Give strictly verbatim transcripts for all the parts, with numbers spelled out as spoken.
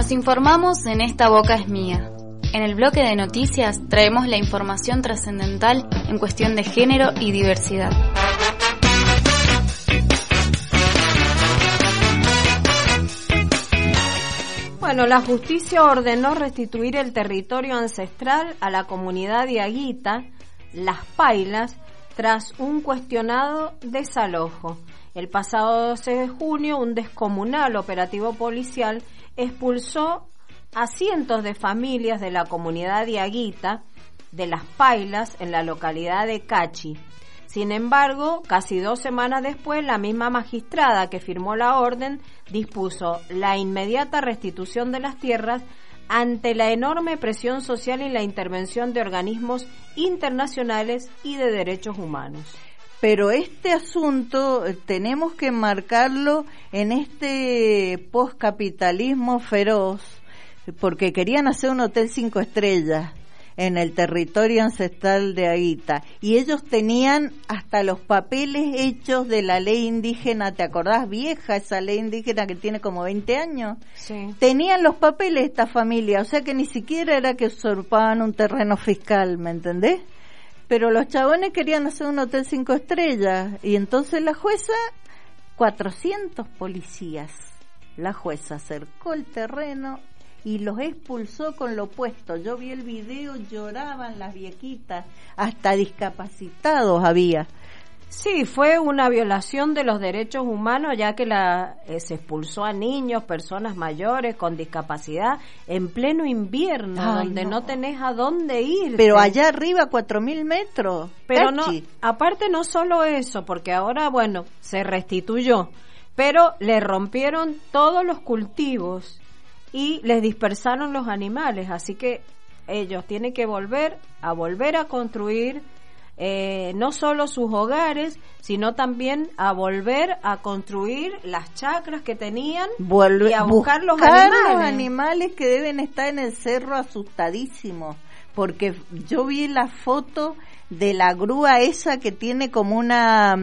Nos informamos en Esta Boca es Mía. En el bloque de noticias traemos la información trascendental en cuestión de género y diversidad. Bueno, la justicia ordenó restituir el territorio ancestral a la comunidad diaguita, Las Pailas, tras un cuestionado desalojo. El pasado doce de junio, un descomunal operativo policial expulsó a cientos de familias de la comunidad diaguita de Las Pailas en la localidad de Cachi. Sin embargo, casi dos semanas después, la misma magistrada que firmó la orden dispuso la inmediata restitución de las tierras ante la enorme presión social y la intervención de organismos internacionales y de derechos humanos. Pero este asunto tenemos que marcarlo en este postcapitalismo feroz, porque querían hacer un hotel cinco estrellas en el territorio ancestral de Aguita, y ellos tenían hasta los papeles hechos de la ley indígena. ¿Te acordás? Vieja esa ley indígena que tiene como veinte años. Sí. Tenían los papeles esta familia, o sea que ni siquiera era que usurpaban un terreno fiscal, ¿me entendés? Pero los chabones querían hacer un hotel cinco estrellas, y entonces la jueza, cuatrocientos policías, la jueza acercó el terreno y los expulsó con lo opuesto. Yo vi el video, lloraban las viejitas, hasta discapacitados había. Sí, fue una violación de los derechos humanos, ya que la eh, se expulsó a niños, personas mayores con discapacidad en pleno invierno, Ay, donde no. no tenés a dónde ir. Pero allá arriba, cuatro mil metros. Pero Cachi. no, aparte no solo eso, porque ahora, bueno, se restituyó, pero le rompieron todos los cultivos y les dispersaron los animales, así que ellos tienen que volver a volver a construir eh, no solo sus hogares, sino también a volver a construir las chacras que tenían. Vuelve, y a buscar, buscar los animales. los animales que deben estar en el cerro asustadísimos, porque yo vi la foto de la grúa esa que tiene como una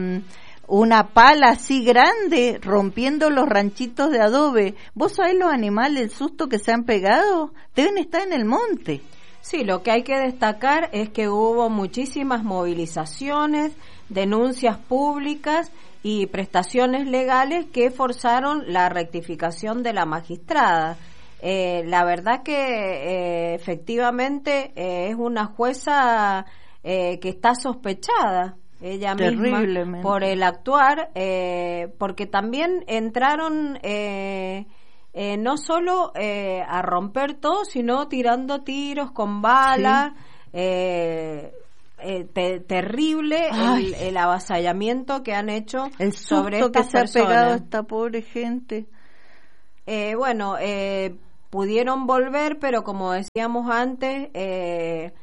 una pala así grande rompiendo los ranchitos de adobe. ¿Vos sabés los animales, el susto que se han pegado? Deben estar en el monte. Sí, lo que hay que destacar es que hubo muchísimas movilizaciones, denuncias públicas y prestaciones legales que forzaron la rectificación de la magistrada. Eh, la verdad que eh, efectivamente eh, es una jueza eh, que está sospechada ella misma por el actuar, eh, porque también entraron eh, eh, no solo eh, a romper todo, sino tirando tiros con balas. Sí. eh, Eh, te, terrible el, el avasallamiento que han hecho el sobre susto estas que se personas. ha pegado a esta pobre gente. Eh, bueno, eh, pudieron volver, pero como decíamos antes, eh,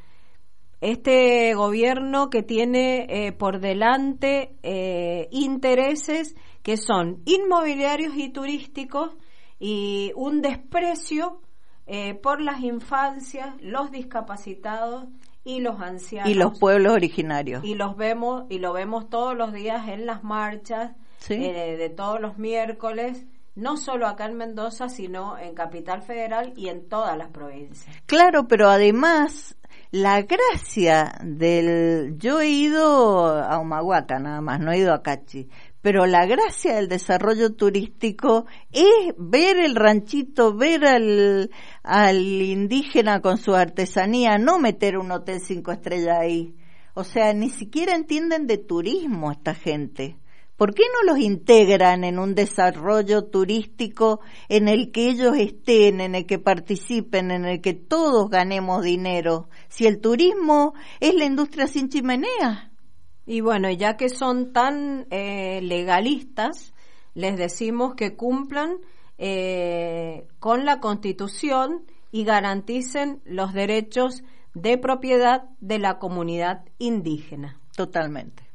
este gobierno que tiene eh, por delante eh, intereses que son inmobiliarios y turísticos y un desprecio eh, por las infancias, los discapacitados y los ancianos y los pueblos originarios, y los vemos y lo vemos todos los días en las marchas. ¿Sí? eh, de todos los miércoles, no solo acá en Mendoza, sino en Capital Federal y en todas las provincias. Claro, pero además la gracia del... Yo he ido a Humahuaca nada más, no he ido a Cachi, pero la gracia del desarrollo turístico es ver el ranchito, ver al, al indígena con su artesanía, no meter un hotel cinco estrellas ahí. O sea, ni siquiera entienden de turismo esta gente. ¿Por qué no los integran en un desarrollo turístico en el que ellos estén, en el que participen, en el que todos ganemos dinero? Si el turismo es la industria sin chimenea. Y bueno, ya que son tan eh, legalistas, les decimos que cumplan eh, con la Constitución y garanticen los derechos de propiedad de la comunidad indígena. Totalmente.